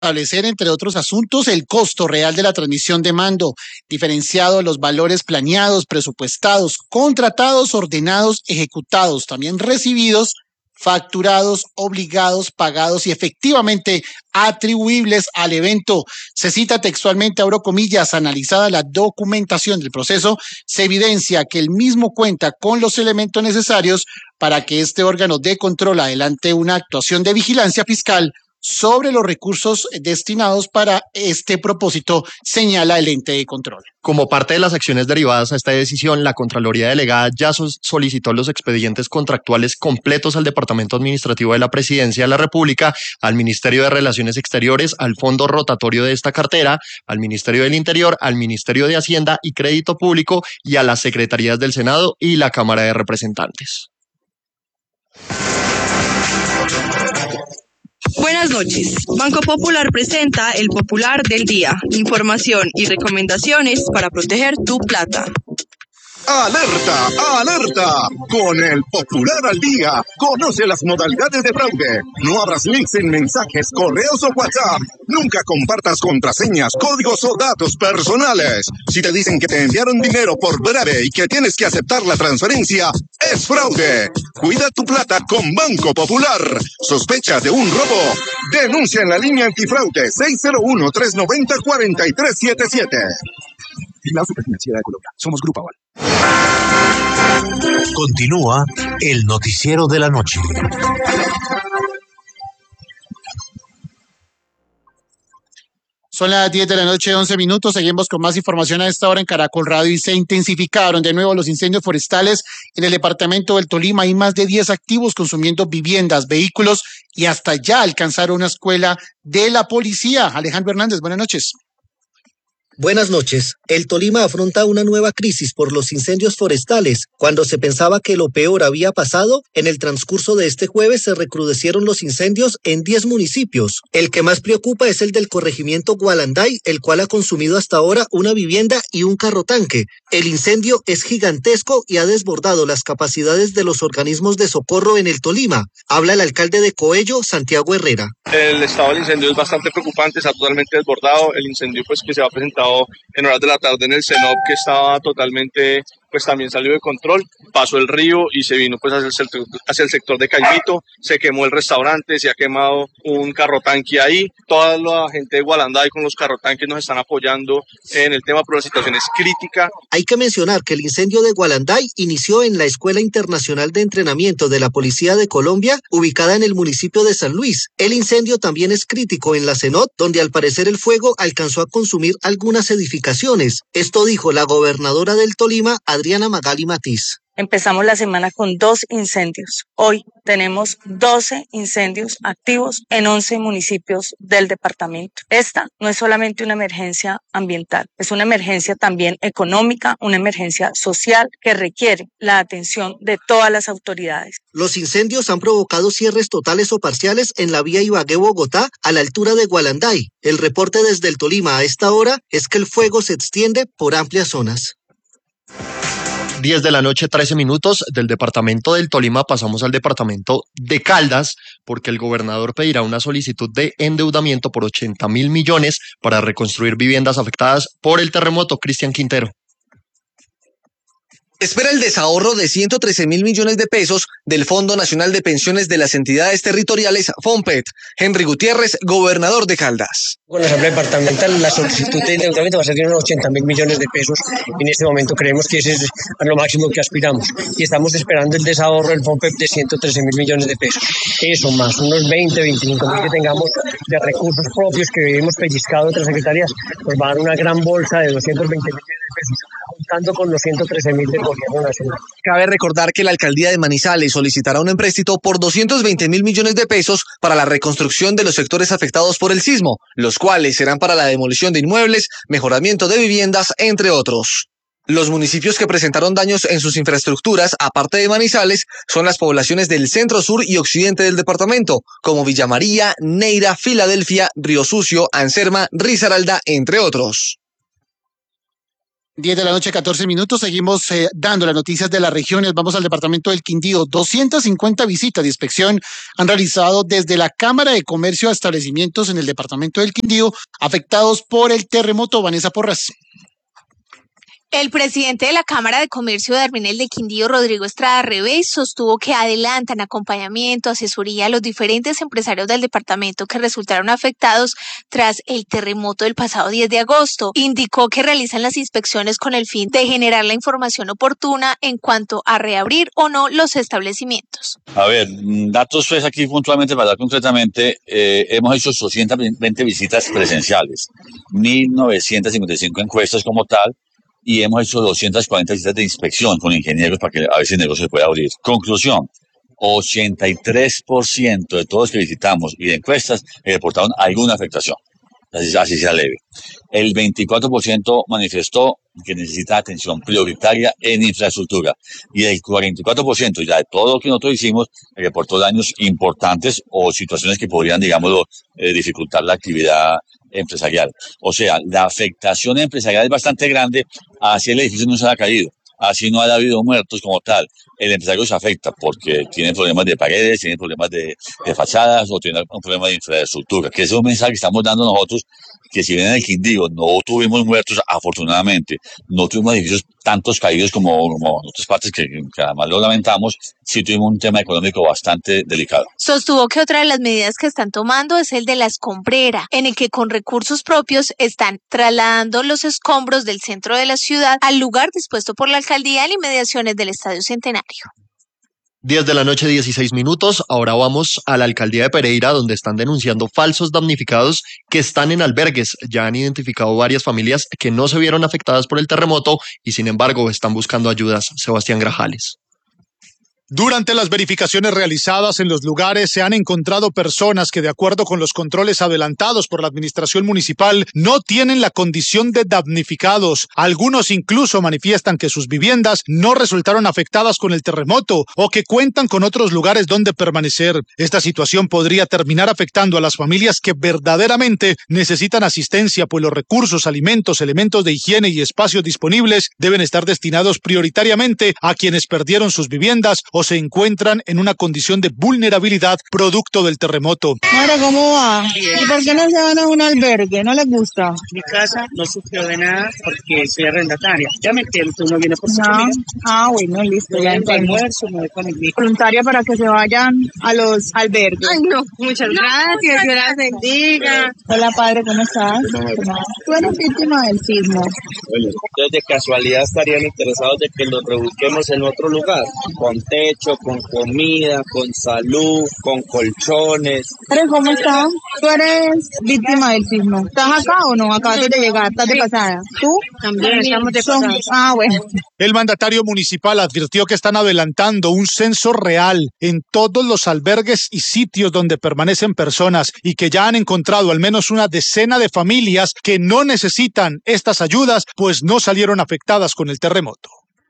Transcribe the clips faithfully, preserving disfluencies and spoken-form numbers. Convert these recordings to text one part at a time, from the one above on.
Establecer, entre otros asuntos, el costo real de la transmisión de mando, diferenciado los valores planeados, presupuestados, contratados, ordenados, ejecutados, también recibidos, facturados, obligados, pagados y efectivamente atribuibles al evento. Se cita textualmente, abro comillas, analizada la documentación del proceso, se evidencia que el mismo cuenta con los elementos necesarios para que este órgano de control adelante una actuación de vigilancia fiscal sobre los recursos destinados para este propósito, señala el ente de control. Como parte de las acciones derivadas a esta decisión, la Contraloría Delegada ya solicitó los expedientes contractuales completos al Departamento Administrativo de la Presidencia de la República, al Ministerio de Relaciones Exteriores, al Fondo Rotatorio de esta cartera, al Ministerio del Interior, al Ministerio de Hacienda y Crédito Público y a las Secretarías del Senado y la Cámara de Representantes. Buenas noches. Banco Popular presenta el Popular del Día. Información y recomendaciones para proteger tu plata. ¡Alerta! ¡Alerta! Con el Popular al Día, conoce las modalidades de fraude. No abras links en mensajes, correos o WhatsApp. Nunca compartas contraseñas, códigos o datos personales. Si te dicen que te enviaron dinero por breve y que tienes que aceptar la transferencia, es fraude. Cuida tu plata con Banco Popular. ¿Sospechas de un robo? Denuncia en la línea antifraude seis cero uno, tres nueve cero, cuatro tres siete siete. La Superfinanciera de Colombia. Somos Grupo Aval. Continúa el noticiero de la noche. Son las diez de la noche, once minutos. Seguimos con más información a esta hora en Caracol Radio y se intensificaron de nuevo los incendios forestales en el departamento del Tolima. Hay más de diez activos consumiendo viviendas, vehículos y hasta ya alcanzaron una escuela de la policía. Alejandro Hernández, buenas noches. Buenas noches. El Tolima afronta una nueva crisis por los incendios forestales. Cuando se pensaba que lo peor había pasado, en el transcurso de este jueves se recrudecieron los incendios en diez municipios. El que más preocupa es el del corregimiento Gualanday, el cual ha consumido hasta ahora una vivienda y un carro tanque. El incendio es gigantesco y ha desbordado las capacidades de los organismos de socorro en el Tolima. Habla el alcalde de Coello, Santiago Herrera. El estado del incendio es bastante preocupante, está totalmente desbordado. El incendio pues que se ha presentado en horas de la tarde en el CENOP, que estaba totalmente, pues también salió de control, pasó el río y se vino pues hacia el sector, hacia el sector de Caimito, se quemó el restaurante, se ha quemado un carro tanque ahí, toda la gente de Gualanday con los carro tanques nos están apoyando en el tema, pero la situación es crítica. Hay que mencionar que el incendio de Gualanday inició en la Escuela Internacional de Entrenamiento de la Policía de Colombia, ubicada en el municipio de San Luis. El incendio también es crítico en la CENOT, donde al parecer el fuego alcanzó a consumir algunas edificaciones. Esto dijo la gobernadora del Tolima, Adriana Magali Matiz. Empezamos la semana con dos incendios. Hoy tenemos doce incendios activos en once municipios del departamento. Esta no es solamente una emergencia ambiental, es una emergencia también económica, una emergencia social que requiere la atención de todas las autoridades. Los incendios han provocado cierres totales o parciales en la vía Ibagué-Bogotá a la altura de Gualanday. El reporte desde el Tolima a esta hora es que el fuego se extiende por amplias zonas. diez de la noche, trece minutos. Del departamento del Tolima pasamos al departamento de Caldas, porque el gobernador pedirá una solicitud de endeudamiento por ochenta mil millones para reconstruir viviendas afectadas por el terremoto. Cristian Quintero. Espera el desahorro de ciento trece mil millones de pesos del Fondo Nacional de Pensiones de las Entidades Territoriales, FONPET. Henry Gutiérrez, gobernador de Caldas. Con la Asamblea Departamental, la solicitud de endeudamiento va a ser de unos ochenta mil millones de pesos. En este momento creemos que ese es lo máximo que aspiramos. Y estamos esperando el desahorro del FONPET de ciento trece mil millones de pesos. Eso más unos veinte, veinticinco mil que tengamos de recursos propios que hemos pellizcado otras secretarías, pues va a dar una gran bolsa de doscientos veinte millones de pesos, contando con los ciento trece mil del gobierno nacional. Cabe recordar que la alcaldía de Manizales solicitará un empréstito por doscientos veinte mil millones de pesos para la reconstrucción de los sectores afectados por el sismo, los cuales serán para la demolición de inmuebles, mejoramiento de viviendas, entre otros. Los municipios que presentaron daños en sus infraestructuras, aparte de Manizales, son las poblaciones del centro, sur y occidente del departamento, como Villa María, Neira, Filadelfia, Río Sucio, Anserma, Risaralda, entre otros. diez de la noche, catorce minutos. Seguimos eh, dando las noticias de las regiones. Vamos al departamento del Quindío. doscientas cincuenta visitas de inspección han realizado desde la Cámara de Comercio a establecimientos en el departamento del Quindío afectados por el terremoto. Vanessa Porras. El presidente de la Cámara de Comercio de Armenel de Quindío, Rodrigo Estrada Revés, sostuvo que adelantan acompañamiento, asesoría a los diferentes empresarios del departamento que resultaron afectados tras el terremoto del pasado diez de agosto. Indicó que realizan las inspecciones con el fin de generar la información oportuna en cuanto a reabrir o no los establecimientos. A ver, datos pues aquí puntualmente, para dar concretamente, eh, hemos hecho doscientas veinte visitas presenciales, mil novecientas cincuenta y cinco encuestas como tal, y hemos hecho doscientas cuarenta visitas de inspección con ingenieros para que a ver si el negocio se pueda abrir. Conclusión, ochenta y tres por ciento de todos los que visitamos y de encuestas reportaron alguna afectación, así, así sea leve. El veinticuatro por ciento manifestó que necesita atención prioritaria en infraestructura y el cuarenta y cuatro por ciento ya de todo lo que nosotros hicimos reportó daños importantes o situaciones que podrían, digámoslo, eh, dificultar la actividad empresarial. O sea, la afectación empresarial es bastante grande, así el edificio no se ha caído, así no ha habido muertos como tal. El empresario se afecta porque tiene problemas de paredes, tiene problemas de, de fachadas o tiene un problema de infraestructura, que ese es un mensaje que estamos dando nosotros, que si bien en el Quindío no tuvimos muertos, afortunadamente, no tuvimos edificios tantos caídos como, como en otras partes que, que además lo lamentamos, sí tuvimos un tema económico bastante delicado. Sostuvo que otra de las medidas que están tomando es el de la escombrera, en el que con recursos propios están trasladando los escombros del centro de la ciudad al lugar dispuesto por la alcaldía en inmediaciones del Estadio Centenario. diez de la noche, dieciséis minutos. Ahora vamos a la alcaldía de Pereira, donde están denunciando falsos damnificados que están en albergues. Ya han identificado varias familias que no se vieron afectadas por el terremoto y sin embargo están buscando ayudas. Sebastián Grajales. Durante las verificaciones realizadas en los lugares se han encontrado personas que, de acuerdo con los controles adelantados por la administración municipal, no tienen la condición de damnificados. Algunos incluso manifiestan que sus viviendas no resultaron afectadas con el terremoto o que cuentan con otros lugares donde permanecer. Esta situación podría terminar afectando a las familias que verdaderamente necesitan asistencia, pues los recursos, alimentos, elementos de higiene y espacios disponibles deben estar destinados prioritariamente a quienes perdieron sus viviendas o se encuentran en una condición de vulnerabilidad producto del terremoto. Ahora, ¿cómo va? ¿Y por qué no se van a un albergue? ¿No les gusta? Mi casa no sufrió de nada porque soy arrendataria. Ya me entiendo, uno viene por su no. comida. Ah, bueno, listo, Yo ya entiendo. Almuerzo, me voy con el hijo. Voluntaria para que se vayan a los albergues. Ay, no, muchas no, gracias, Dios las bendiga. Hola, padre, ¿cómo estás? Tú eres víctima del sismo. Entonces, de casualidad estarían interesados de que los rebusquemos en otro lugar, con techo, con comida, con salud, con colchones. ¿Pero cómo estás? Tú eres víctima del sismo. ¿Estás acá o no? Acabas de llegar, estás de pasada. ¿Tú? También estamos de pasada. Ah, bueno. El mandatario municipal advirtió que están adelantando un censo real en todos los albergues y sitios donde permanecen personas y que ya han encontrado al menos una decena de familias que no necesitan estas ayudas, pues no salieron afectadas con el terremoto.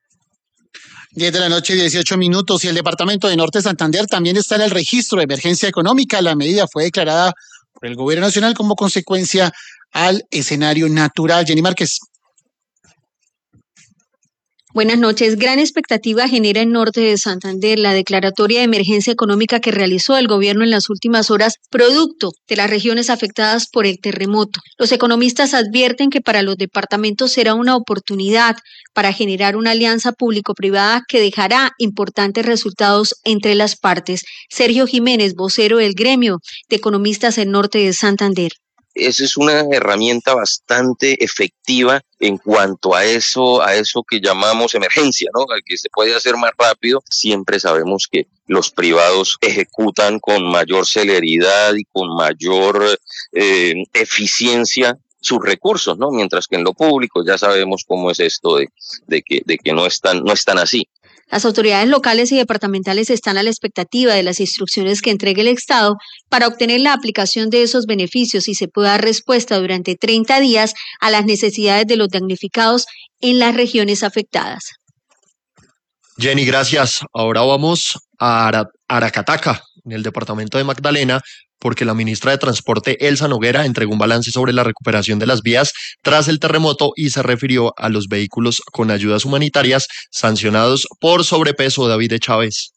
diez de la noche, dieciocho minutos, y el departamento de Norte Santander también está en el registro de emergencia económica. La medida fue declarada por el gobierno nacional como consecuencia al escenario natural. Jenny Márquez. Buenas noches. Gran expectativa genera en Norte de Santander la declaratoria de emergencia económica que realizó el gobierno en las últimas horas, producto de las regiones afectadas por el terremoto. Los economistas advierten que para los departamentos será una oportunidad para generar una alianza público-privada que dejará importantes resultados entre las partes. Sergio Jiménez, vocero del gremio de economistas en Norte de Santander. Esa es una herramienta bastante efectiva en cuanto a eso, a eso que llamamos emergencia, ¿no? Al que se puede hacer más rápido. Siempre sabemos que los privados ejecutan con mayor celeridad y con mayor eh, eficiencia sus recursos, ¿no? Mientras que en lo público ya sabemos cómo es esto de, de que, de que no están, no están así. Las autoridades locales y departamentales están a la expectativa de las instrucciones que entregue el Estado para obtener la aplicación de esos beneficios y se pueda dar respuesta durante treinta días a las necesidades de los damnificados en las regiones afectadas. Jenny, gracias. Ahora vamos a Ara- Aracataca, en el departamento de Magdalena, porque la ministra de Transporte, Elsa Noguera, entregó un balance sobre la recuperación de las vías tras el terremoto y se refirió a los vehículos con ayudas humanitarias sancionados por sobrepeso. David Chávez.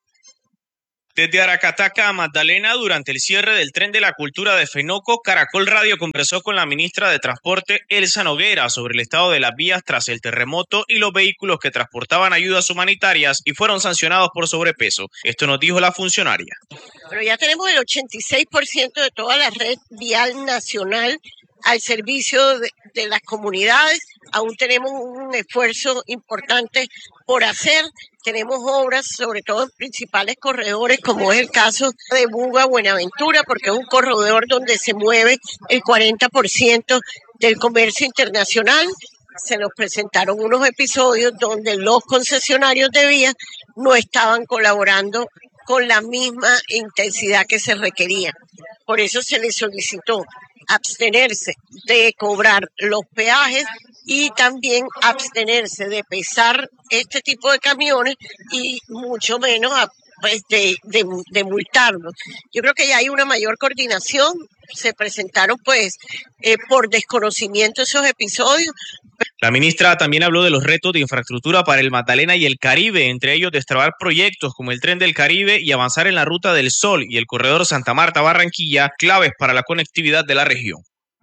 Desde Aracataca a Magdalena, durante el cierre del Tren de la Cultura de Fenoco, Caracol Radio conversó con la ministra de Transporte, Elsa Noguera, sobre el estado de las vías tras el terremoto y los vehículos que transportaban ayudas humanitarias y fueron sancionados por sobrepeso. Esto nos dijo la funcionaria. Pero ya tenemos el ochenta y seis por ciento de toda la red vial nacional al servicio de, de las comunidades. Aún tenemos un esfuerzo importante por hacer. Tenemos obras, sobre todo en principales corredores, como es el caso de Buga Buenaventura, porque es un corredor donde se mueve el cuarenta por ciento del comercio internacional. Se nos presentaron unos episodios donde los concesionarios de vías no estaban colaborando con la misma intensidad que se requería. Por eso se les solicitó abstenerse de cobrar los peajes y también abstenerse de pesar este tipo de camiones y mucho menos pues, de, de, de multarlos. Yo creo que ya hay una mayor coordinación. Se presentaron pues eh, por desconocimiento esos episodios. La ministra también habló de los retos de infraestructura para el Magdalena y el Caribe, entre ellos destrabar proyectos como el Tren del Caribe y avanzar en la Ruta del Sol y el corredor Santa Marta-Barranquilla, claves para la conectividad de la región.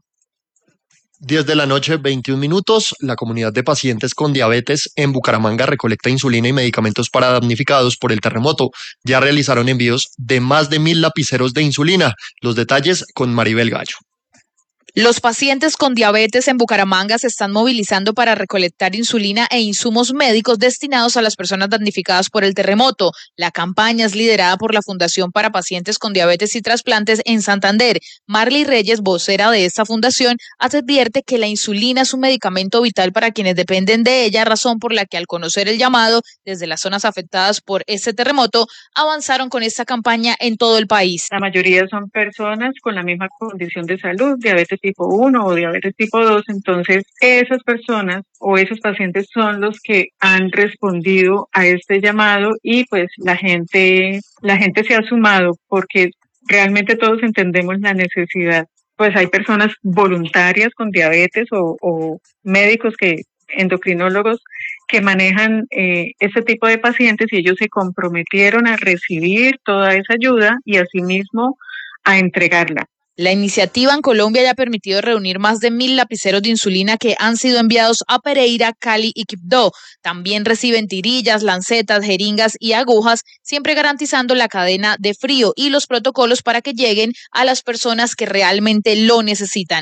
diez de la noche, veintiún minutos. La comunidad de pacientes con diabetes en Bucaramanga recolecta insulina y medicamentos para damnificados por el terremoto. Ya realizaron envíos de más de mil lapiceros de insulina. Los detalles con Maribel Gallo. Los pacientes con diabetes en Bucaramanga se están movilizando para recolectar insulina e insumos médicos destinados a las personas damnificadas por el terremoto. La campaña es liderada por la Fundación para Pacientes con Diabetes y Trasplantes en Santander. Marley Reyes, vocera de esta fundación, advierte que la insulina es un medicamento vital para quienes dependen de ella, razón por la que al conocer el llamado desde las zonas afectadas por este terremoto, avanzaron con esta campaña en todo el país. La mayoría son personas con la misma condición de salud, diabetes tipo uno o diabetes tipo dos, entonces esas personas o esos pacientes son los que han respondido a este llamado y pues la gente, la gente se ha sumado porque realmente todos entendemos la necesidad. Pues hay personas voluntarias con diabetes o, o médicos que, endocrinólogos que manejan eh, este tipo de pacientes y ellos se comprometieron a recibir toda esa ayuda y asimismo a entregarla. La iniciativa en Colombia ya ha permitido reunir más de mil lapiceros de insulina que han sido enviados a Pereira, Cali y Quibdó. También reciben tirillas, lancetas, jeringas y agujas, siempre garantizando la cadena de frío y los protocolos para que lleguen a las personas que realmente lo necesitan.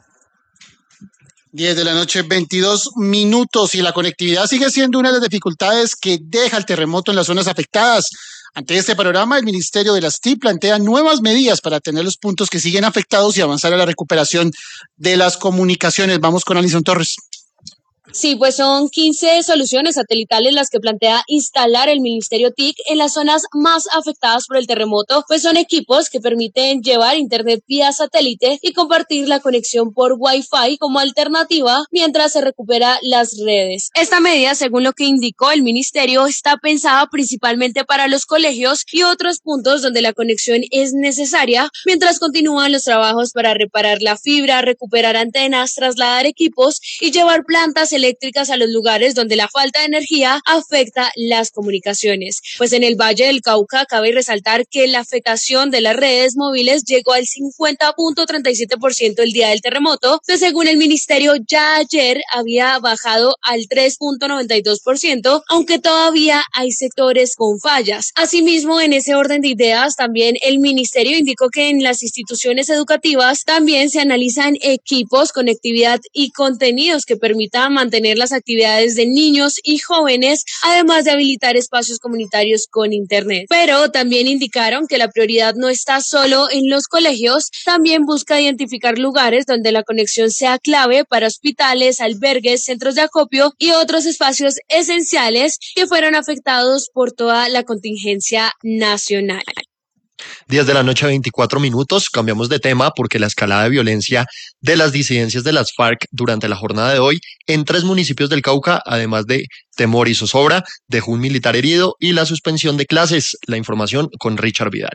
diez de la noche, veintidós minutos, y la conectividad sigue siendo una de las dificultades que deja el terremoto en las zonas afectadas. Ante este panorama, el Ministerio de las T I C plantea nuevas medidas para atender los puntos que siguen afectados y avanzar a la recuperación de las comunicaciones. Vamos con Alison Torres. Sí, pues son quince soluciones satelitales las que plantea instalar el Ministerio T I C en las zonas más afectadas por el terremoto, pues son equipos que permiten llevar internet vía satélite y compartir la conexión por Wi-Fi como alternativa mientras se recupera las redes. Esta medida, según lo que indicó el Ministerio, está pensada principalmente para los colegios y otros puntos donde la conexión es necesaria, mientras continúan los trabajos para reparar la fibra, recuperar antenas, trasladar equipos y llevar plantas eléctricas a los lugares donde la falta de energía afecta las comunicaciones. Pues en el Valle del Cauca cabe resaltar que la afectación de las redes móviles llegó al cincuenta punto treinta y siete por ciento el día del terremoto, que según el ministerio ya ayer había bajado al tres punto noventa y dos por ciento, aunque todavía hay sectores con fallas. Asimismo, en ese orden de ideas, también el ministerio indicó que en las instituciones educativas también se analizan equipos, conectividad y contenidos que permitan mantener las actividades de niños y jóvenes, además de habilitar espacios comunitarios con internet. Pero también indicaron que la prioridad no está solo en los colegios, también busca identificar lugares donde la conexión sea clave para hospitales, albergues, centros de acopio y otros espacios esenciales que fueron afectados por toda la contingencia nacional. diez de la noche, veinticuatro minutos. Cambiamos de tema porque la escalada de violencia de las disidencias de las FARC durante la jornada de hoy en tres municipios del Cauca, además de temor y zozobra, dejó un militar herido y la suspensión de clases. La información con Richard Vidal.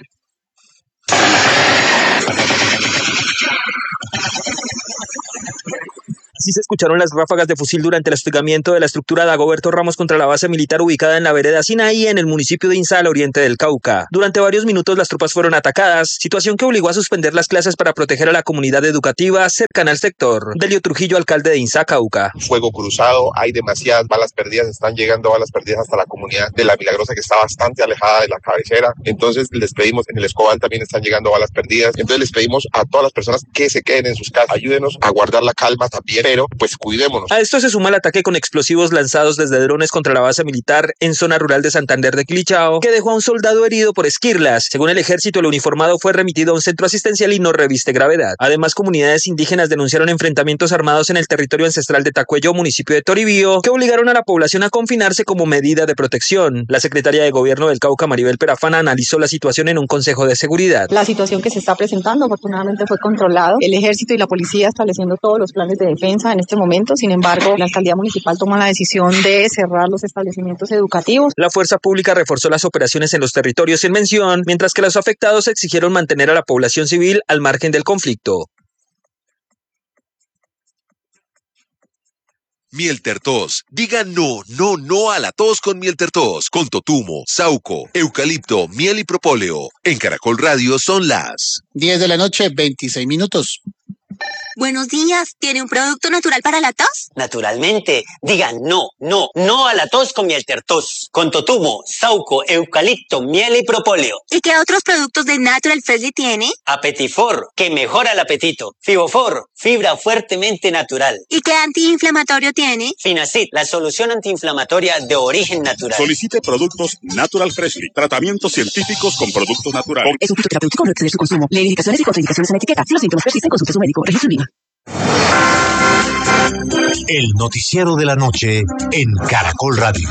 Así se escucharon las ráfagas de fusil durante el hostigamiento de la estructura Dagoberto Ramos contra la base militar ubicada en la vereda Sinaí, en el municipio de Insa, al oriente del Cauca. Durante varios minutos las tropas fueron atacadas, situación que obligó a suspender las clases para proteger a la comunidad educativa cercana al sector. Delio Trujillo, alcalde de Insa, Cauca. Fuego cruzado, hay demasiadas balas perdidas, están llegando balas perdidas hasta la comunidad de La Milagrosa, que está bastante alejada de la cabecera. Entonces les pedimos, en el Escobal también están llegando balas perdidas. Entonces les pedimos a todas las personas que se queden en sus casas, ayúdenos a guardar la calma también, pero pues cuidémonos. A esto se suma el ataque con explosivos lanzados desde drones contra la base militar en zona rural de Santander de Quilichao, que dejó a un soldado herido por esquirlas. Según el ejército, el uniformado fue remitido a un centro asistencial y no reviste gravedad. Además, comunidades indígenas denunciaron enfrentamientos armados en el territorio ancestral de Tacuello, municipio de Toribío, que obligaron a la población a confinarse como medida de protección. La secretaria de Gobierno del Cauca, Maribel Perafana, analizó la situación en un consejo de seguridad. La situación que se está presentando afortunadamente fue controlado. El ejército y la policía estableciendo todos los planes de defensa en este momento. Sin embargo, la alcaldía municipal toma la decisión de cerrar los establecimientos educativos. La fuerza pública reforzó las operaciones en los territorios en mención, mientras que los afectados exigieron mantener a la población civil al margen del conflicto. Mieltertos. Diga no, no, no a la tos con Mieltertos. Con totumo, sauco, eucalipto, miel y propóleo. En Caracol Radio son las diez de la noche, veintiséis minutos. Buenos días, ¿tiene un producto natural para la tos? Naturalmente, digan no, no, no a la tos con Mieltertos, con totumo, sauco, eucalipto, miel y propóleo. ¿Y qué otros productos de Natural Freshly tiene? Apetifor, que mejora el apetito. Fibofor, fibra fuertemente natural. ¿Y qué antiinflamatorio tiene? Finacid, la solución antiinflamatoria de origen natural. Solicite productos Natural Freshly, tratamientos científicos con productos naturales. Es un producto terapéutico, no exceder su consumo. Lee indicaciones y contraindicaciones en la etiqueta. Si los síntomas persisten, consulte a su médico. Registro en línea. El noticiero de la noche en Caracol Radio.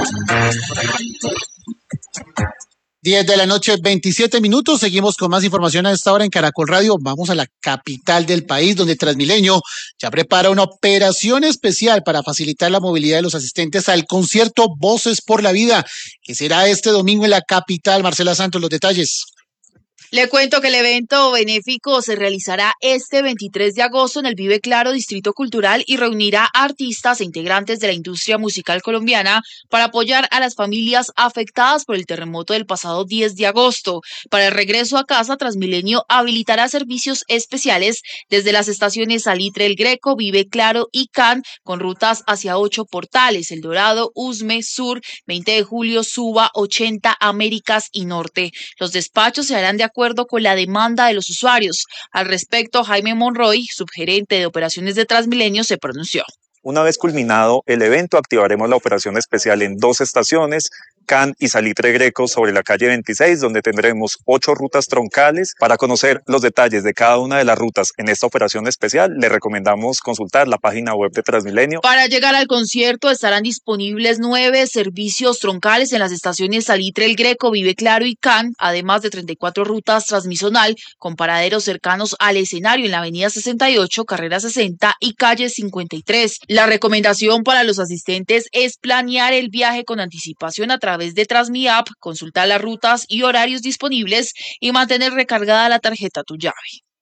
diez de la noche, veintisiete minutos. Seguimos con más información a esta hora en Caracol Radio. Vamos a la capital del país, donde Transmilenio ya prepara una operación especial para facilitar la movilidad de los asistentes al concierto Voces por la Vida, que será este domingo en la capital. Marcela Santos, los detalles. Le cuento que el evento benéfico se realizará este veintitrés de agosto en el Vive Claro Distrito Cultural y reunirá a artistas e integrantes de la industria musical colombiana para apoyar a las familias afectadas por el terremoto del pasado diez de agosto. Para el regreso a casa, Transmilenio habilitará servicios especiales desde las estaciones Salitre El Greco, Vive Claro y Can, con rutas hacia ocho portales: El Dorado, Usme, Sur, veinte de julio, Suba, ochenta, Américas y Norte. Los despachos se harán de acuerdo acuerdo con la demanda de los usuarios. Al respecto, Jaime Monroy, subgerente de operaciones de Transmilenio, se pronunció. Una vez culminado el evento, activaremos la operación especial en dos estaciones, Can y Salitre Greco, sobre la calle veintiséis, donde tendremos ocho rutas troncales. Para conocer los detalles de cada una de las rutas en esta operación especial, le recomendamos consultar la página web de Transmilenio. Para llegar al concierto estarán disponibles nueve servicios troncales en las estaciones Salitre El Greco, Vive Claro y Can, además de treinta y cuatro rutas transmisonal con paraderos cercanos al escenario en la avenida sesenta y ocho, carrera sesenta y calle cincuenta y tres. La recomendación para los asistentes es planear el viaje con anticipación a través de TransmiApp, consultar las rutas y horarios disponibles y mantener recargada la tarjeta Tu Llave.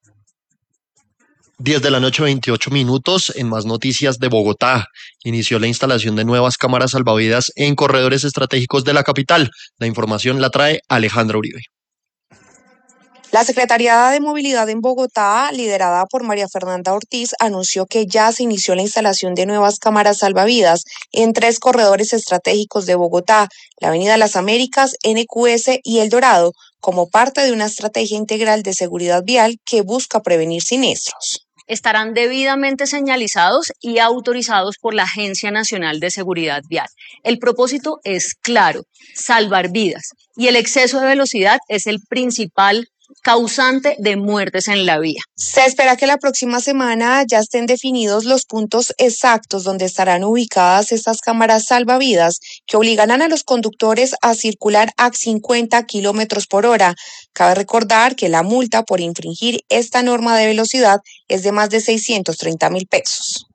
diez de la noche, veintiocho minutos. En más noticias de Bogotá, inició la instalación de nuevas cámaras salvavidas en corredores estratégicos de la capital. La información la trae Alejandra Uribe. La Secretaría de Movilidad en Bogotá, liderada por María Fernanda Ortiz, anunció que ya se inició la instalación de nuevas cámaras salvavidas en tres corredores estratégicos de Bogotá, la Avenida Las Américas, N Q S y El Dorado, como parte de una estrategia integral de seguridad vial que busca prevenir siniestros. Estarán debidamente señalizados y autorizados por la Agencia Nacional de Seguridad Vial. El propósito es claro: salvar vidas, y el exceso de velocidad es el principal causante de muertes en la vía. Se espera que la próxima semana ya estén definidos los puntos exactos donde estarán ubicadas estas cámaras salvavidas que obligarán a los conductores a circular a cincuenta kilómetros por hora. Cabe recordar que la multa por infringir esta norma de velocidad es de más de seiscientos treinta mil pesos.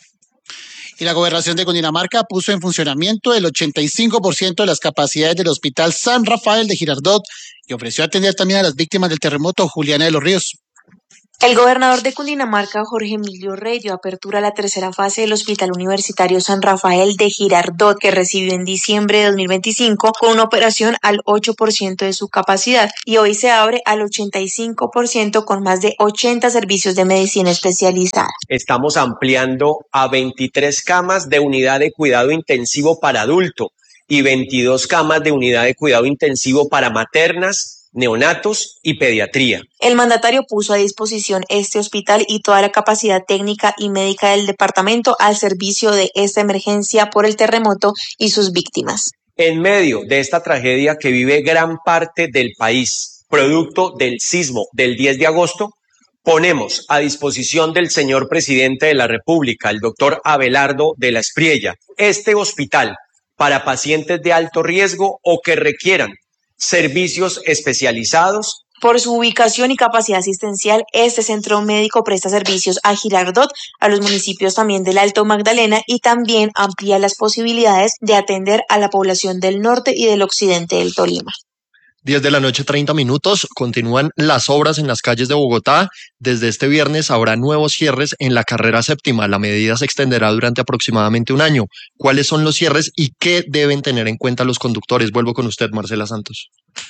Y la Gobernación de Cundinamarca puso en funcionamiento el ochenta y cinco por ciento de las capacidades del Hospital San Rafael de Girardot y ofreció atender también a las víctimas del terremoto. Juliana de los Ríos. El gobernador de Cundinamarca, Jorge Emilio Rey, dio apertura a la tercera fase del Hospital Universitario San Rafael de Girardot, que recibió en diciembre de dos mil veinticinco con una operación al ocho por ciento de su capacidad y hoy se abre al ochenta y cinco por ciento con más de ochenta servicios de medicina especializada. Estamos ampliando a veintitrés camas de unidad de cuidado intensivo para adulto y veintidós camas de unidad de cuidado intensivo para maternas, neonatos y pediatría. El mandatario puso a disposición este hospital y toda la capacidad técnica y médica del departamento al servicio de esta emergencia por el terremoto y sus víctimas. En medio de esta tragedia que vive gran parte del país, producto del sismo del diez de agosto, ponemos a disposición del señor presidente de la República, el doctor Abelardo de la Espriella, este hospital para pacientes de alto riesgo o que requieran servicios especializados. Por su ubicación y capacidad asistencial, este centro médico presta servicios a Girardot, a los municipios también del Alto Magdalena y también amplía las posibilidades de atender a la población del norte y del occidente del Tolima. diez de la noche, treinta minutos. Continúan las obras en las calles de Bogotá. Desde este viernes habrá nuevos cierres en la carrera séptima. La medida se extenderá durante aproximadamente un año. ¿Cuáles son los cierres y qué deben tener en cuenta los conductores? Vuelvo con usted, Marcela Santos.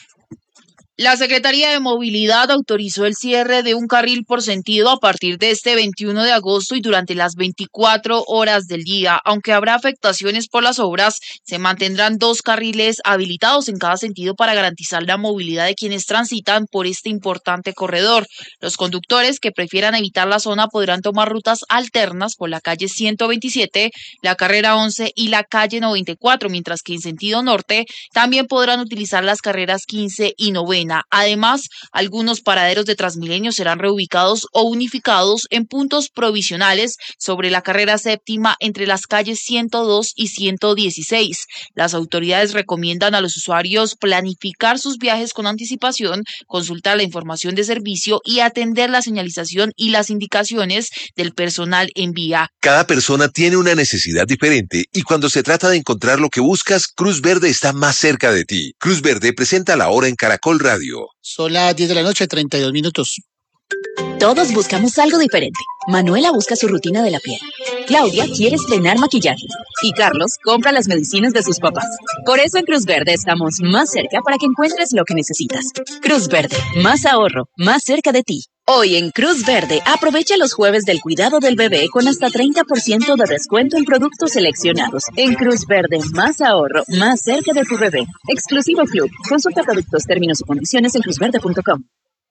La Secretaría de Movilidad autorizó el cierre de un carril por sentido a partir de este veintiuno de agosto y durante las veinticuatro horas del día. Aunque habrá afectaciones por las obras, se mantendrán dos carriles habilitados en cada sentido para garantizar la movilidad de quienes transitan por este importante corredor. Los conductores que prefieran evitar la zona podrán tomar rutas alternas por la calle ciento veintisiete, la carrera once y la calle noventa y cuatro, mientras que en sentido norte también podrán utilizar las carreras quince y novena. Además, algunos paraderos de Transmilenio serán reubicados o unificados en puntos provisionales sobre la carrera séptima entre las calles ciento dos y ciento dieciséis. Las autoridades recomiendan a los usuarios planificar sus viajes con anticipación, consultar la información de servicio y atender la señalización y las indicaciones del personal en vía. Cada persona tiene una necesidad diferente y cuando se trata de encontrar lo que buscas, Cruz Verde está más cerca de ti. Cruz Verde presenta la hora en Caracol Radio. Son las diez de la noche, treinta y dos minutos. Todos buscamos algo diferente. Manuela busca su rutina de la piel. Claudia quiere estrenar maquillaje. Y Carlos compra las medicinas de sus papás. Por eso en Cruz Verde estamos más cerca para que encuentres lo que necesitas. Cruz Verde, más ahorro, más cerca de ti. Hoy en Cruz Verde, aprovecha los jueves del cuidado del bebé con hasta treinta por ciento de descuento en productos seleccionados. En Cruz Verde, más ahorro, más cerca de tu bebé. Exclusivo Club. Consulta productos, términos y condiciones en cruz verde punto com.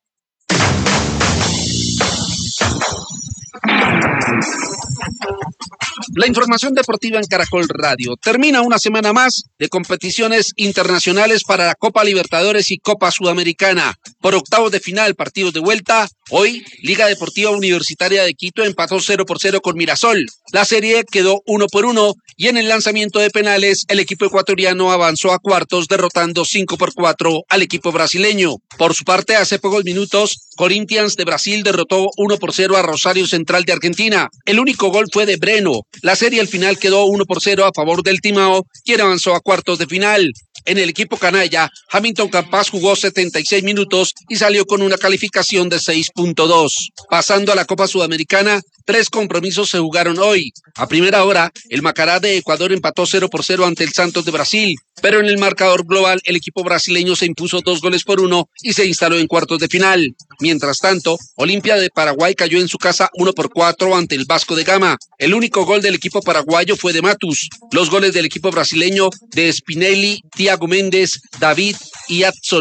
La información deportiva en Caracol Radio. Termina una semana más de competiciones internacionales para la Copa Libertadores y Copa Sudamericana. Por octavos de final, partidos de vuelta. Hoy, Liga Deportiva Universitaria de Quito empató cero por cero con Mirasol. La serie quedó uno por uno y en el lanzamiento de penales, el equipo ecuatoriano avanzó a cuartos derrotando cinco por cuatro al equipo brasileño. Por su parte, hace pocos minutos, Corinthians de Brasil derrotó uno por cero a Rosario Central de Argentina. El único gol fue de Breno. La serie al final quedó uno por cero a favor del Timao, quien avanzó a cuartos de final. En el equipo canalla, Hamilton Campas jugó setenta y seis minutos y salió con una calificación de seis punto dos. Pasando a la Copa Sudamericana, tres compromisos se jugaron hoy. A primera hora, el Macará de Ecuador empató cero por cero ante el Santos de Brasil, pero en el marcador global el equipo brasileño se impuso dos goles por uno y se instaló en cuartos de final. Mientras tanto, Olimpia de Paraguay cayó en su casa uno por cuatro ante el Vasco de Gama. El único gol del equipo paraguayo fue de Matus. Los goles del equipo brasileño de Spinelli, Thiago Méndez, David y Adson.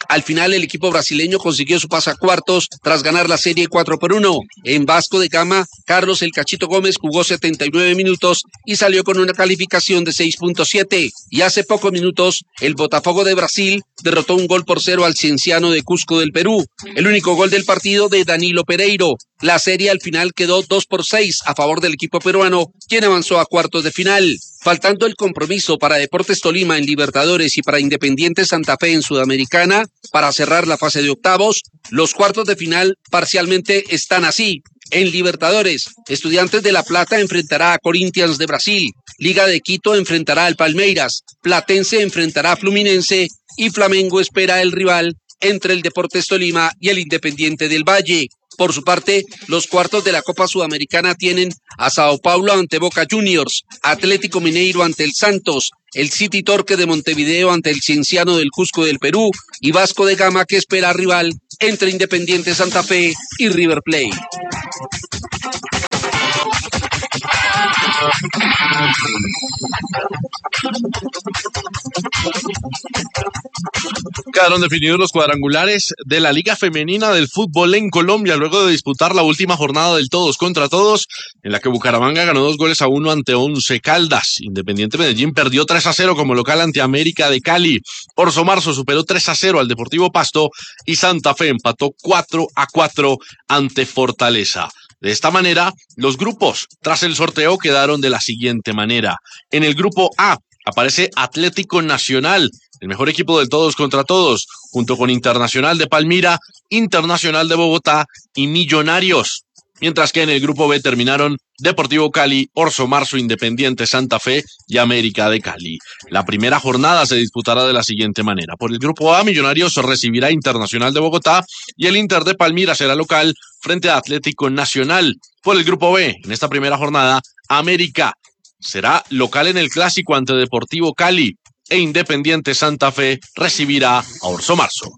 Al final, el equipo brasileño consiguió su pase a cuartos tras ganar la serie cuatro por uno. En Vasco de Gama, Carlos El Cachito Gómez jugó setenta y nueve minutos y salió con una calificación de seis punto siete. Y hace pocos minutos, el Botafogo de Brasil derrotó un gol por cero al Cienciano de Cusco del Perú. El único gol del partido de Danilo Pereiro. La serie al final quedó dos por seis a favor del equipo peruano, quien avanzó a cuartos de final. Faltando el compromiso para Deportes Tolima en Libertadores y para Independiente Santa Fe en Sudamericana, para cerrar la fase de octavos, los cuartos de final parcialmente están así. En Libertadores, Estudiantes de La Plata enfrentará a Corinthians de Brasil, Liga de Quito enfrentará al Palmeiras, Platense enfrentará a Fluminense y Flamengo espera el rival entre el Deportes Tolima y el Independiente del Valle. Por su parte, los cuartos de la Copa Sudamericana tienen a Sao Paulo ante Boca Juniors, Atlético Mineiro ante el Santos, el City Torque de Montevideo ante el Cienciano del Cusco del Perú y Vasco de Gama que espera rival entre Independiente Santa Fe y River Plate. Quedaron definidos los cuadrangulares de la Liga Femenina del Fútbol en Colombia luego de disputar la última jornada del todos contra todos, en la que Bucaramanga ganó dos goles a uno ante Once Caldas. Independiente Medellín perdió tres a cero como local ante América de Cali. Orso Marzo superó tres a cero al Deportivo Pasto y Santa Fe empató cuatro a cuatro ante Fortaleza. De esta manera, los grupos tras el sorteo quedaron de la siguiente manera. En el grupo A aparece Atlético Nacional, el mejor equipo del todos contra todos, junto con Internacional de Palmira, Internacional de Bogotá y Millonarios. Mientras que en el grupo B terminaron Deportivo Cali, Orso Marzo, Independiente Santa Fe y América de Cali. La primera jornada se disputará de la siguiente manera. Por el grupo A, Millonarios recibirá Internacional de Bogotá y el Inter de Palmira será local frente a Atlético Nacional. Por el grupo B, en esta primera jornada, América será local en el Clásico ante Deportivo Cali e Independiente Santa Fe recibirá a Orso Marzo.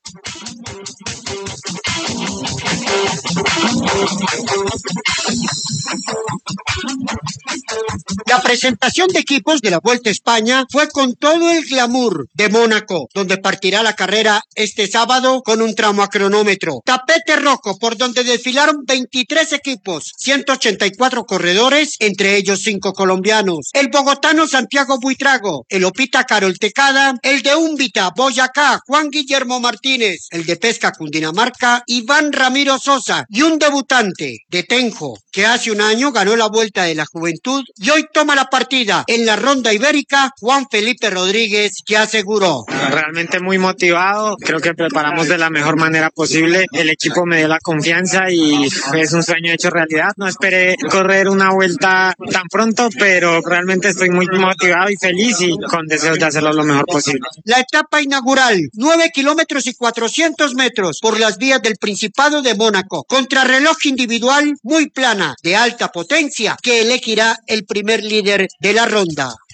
La presentación de equipos de la Vuelta a España fue con todo el glamour de Mónaco, donde partirá la carrera este sábado con un tramo a cronómetro. Tapete rojo por donde desfilaron veintitrés equipos, ciento ochenta y cuatro corredores, entre ellos cinco colombianos. El bogotano Santiago Buitrago, el Opita Carol Tecada, el de Úmbita, Boyacá, Juan Guillermo Martínez, el de Pesca Cundinamarca, Iván Ramiro Sosa y un debutante de Tenjo, que hace un año ganó la Vuelta de la Juventud y hoy toma la partida en la Ronda Ibérica, Juan Felipe Rodríguez, que aseguró. Realmente muy motivado, creo que preparamos de la mejor manera posible, el equipo me dio la confianza y es un sueño hecho realidad. No esperé correr una vuelta tan pronto, pero realmente estoy muy motivado y feliz y con deseos de hacerlo lo mejor posible. La etapa inaugural, nueve kilómetros y cuatrocientos metros por las vías del Principado de Mónaco, contrarreloj individual muy plana, de alta potencia, que elegirá el primer líder de la ronda.